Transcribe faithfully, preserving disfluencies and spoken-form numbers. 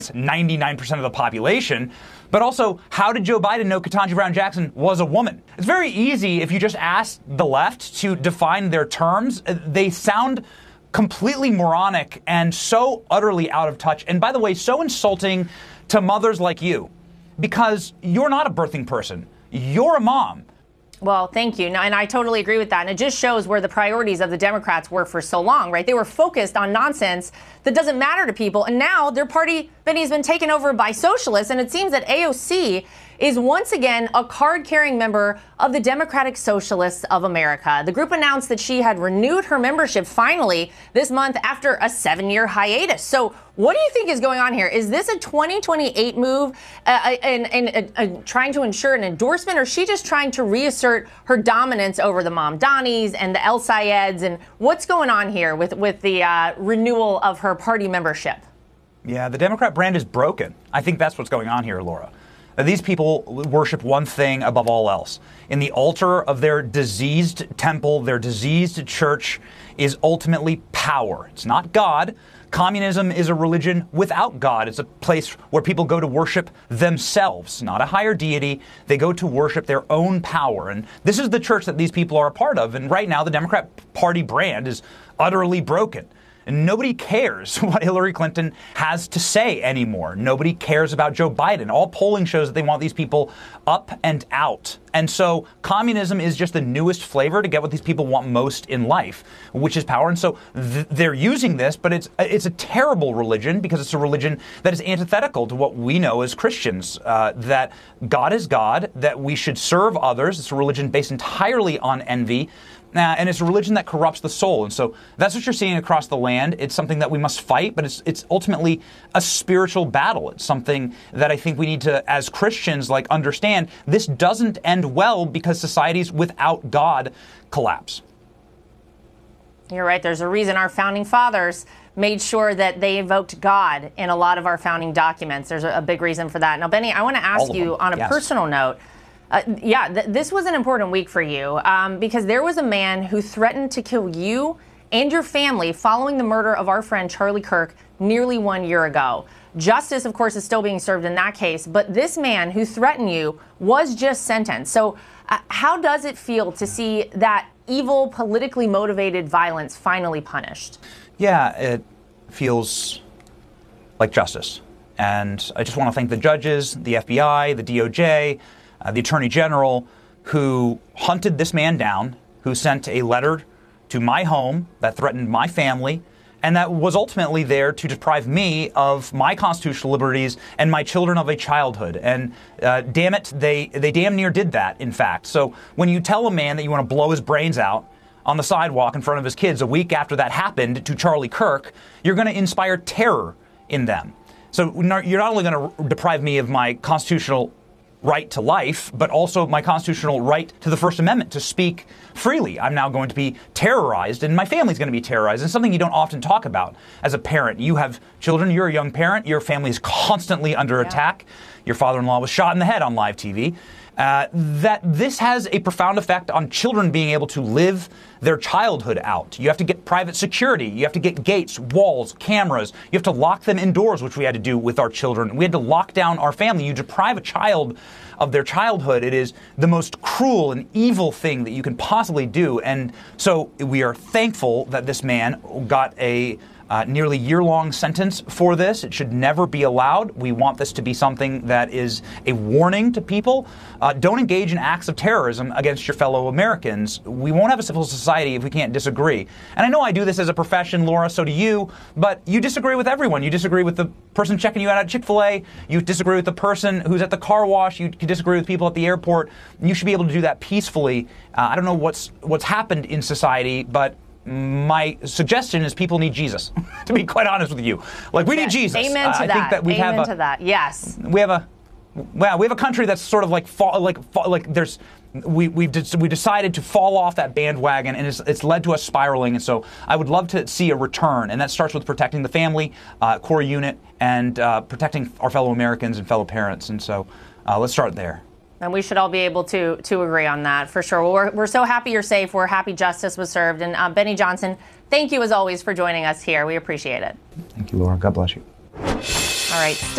ninety-nine percent of the population, but also, how did Joe Biden know Ketanji Brown Jackson was a woman? It's very easy if you just ask the left to define their terms. They sound completely moronic and so utterly out of touch. And by the way, so insulting to mothers like you, because you're not a birthing person. You're a mom. Well, thank you. And I totally agree with that. And it just shows where the priorities of the Democrats were for so long, right? They were focused on nonsense that doesn't matter to people. And now their party, Benny, has been taken over by socialists. And it seems that A O C is once again a card-carrying member of the Democratic Socialists of America. The group announced that she had renewed her membership finally this month after a seven-year hiatus. So what do you think is going on here? Is this a twenty twenty-eight move uh, and, and uh, uh, trying to ensure an endorsement, or is she just trying to reassert her dominance over the Mamdanis and the El Sayeds? And what's going on here with, with the uh, renewal of her party membership? Yeah, the Democrat brand is broken. I think that's what's going on here, Laura. These people worship one thing above all else. In the altar of their diseased temple, their diseased church is ultimately power. It's not God. Communism is a religion without God. It's a place where people go to worship themselves, not a higher deity. They go to worship their own power. And this is the church that these people are a part of. And right now, the Democrat Party brand is utterly broken. And nobody cares what Hillary Clinton has to say anymore. Nobody cares about Joe Biden. All polling shows that they want these people up and out. And so communism is just the newest flavor to get what these people want most in life, which is power. And so th- they're using this, but it's it's a terrible religion because it's a religion that is antithetical to what we know as Christians, uh, that God is God, that we should serve others. It's a religion based entirely on envy. Uh, and it's a religion that corrupts the soul. And so that's what you're seeing across the land. It's something that we must fight, but it's it's ultimately a spiritual battle. It's something that I think we need to, as Christians, like understand. This doesn't end well because societies without God collapse. You're right. There's a reason our founding fathers made sure that they invoked God in a lot of our founding documents. There's a, a big reason for that. Now, Benny, I want to ask you on a yes. personal note. Uh, yeah, th- this was an important week for you um, because there was a man who threatened to kill you and your family following the murder of our friend Charlie Kirk nearly one year ago. Justice, of course, is still being served in that case, but this man who threatened you was just sentenced. So uh, how does it feel to see that evil, politically motivated violence finally punished? Yeah, it feels like justice. And I just want to thank the judges, the F B I, the D O J, Uh, the Attorney General, who hunted this man down, who sent a letter to my home that threatened my family, and that was ultimately there to deprive me of my constitutional liberties and my children of a childhood. And uh, damn it, they, they damn near did that, in fact. So when you tell a man that you want to blow his brains out on the sidewalk in front of his kids a week after that happened to Charlie Kirk, you're going to inspire terror in them. So you're not only going to deprive me of my constitutional right to life, but also my constitutional right to the First Amendment to speak freely. I'm now going to be terrorized, and my family's going to be terrorized. And something you don't often talk about as a parent. You have children, you're a young parent, your family is constantly under yeah. attack. Your father-in-law was shot in the head on live T V. Uh, that this has a profound effect on children being able to live their childhood out. You have to get private security. You have to get gates, walls, cameras. You have to lock them indoors, which we had to do with our children. We had to lock down our family. You deprive a child of their childhood. It is the most cruel and evil thing that you can possibly do. And so we are thankful that this man got a Uh, nearly year-long sentence for this. It should never be allowed. We want this to be something that is a warning to people. Uh, don't engage in acts of terrorism against your fellow Americans. We won't have a civil society if we can't disagree. And I know I do this as a profession, Laura, so do you, but you disagree with everyone. You disagree with the person checking you out at Chick-fil-A. You disagree with the person who's at the car wash. You disagree with people at the airport. You should be able to do that peacefully. Uh, I don't know what's what's happened in society, but my suggestion is people need Jesus, to be quite honest with you. Like, we yes. need Jesus. Amen to uh, I that. think that we Amen have a, to that. Yes. We have a, well, we have a country that's sort of like, fall, like, fall, like there's, we, we've de- we decided to fall off that bandwagon, and it's, it's led to us spiraling. And so I would love to see a return. And that starts with protecting the family, uh, core unit, and uh, protecting our fellow Americans and fellow parents. And so uh, let's start there. And we should all be able to to agree on that, for sure. Well, we're, we're so happy you're safe. We're happy justice was served. And uh, Benny Johnson, thank you as always for joining us here. We appreciate it. Thank you, Laura. God bless you. All right.